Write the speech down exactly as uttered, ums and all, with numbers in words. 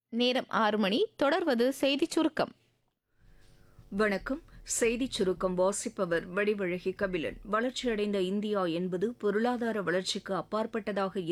நேரம் ஆறு மணி. தொடர்வது செய்திச் சுருக்கம். வணக்கம். செய்திச் சுருக்கம் வாசிப்பவர் வடிவழகி கபிலன். வளர்ச்சியடைந்த இந்தியா என்பது பொருளாதார வளர்ச்சிக்கு அப்பாற்பட்டதாக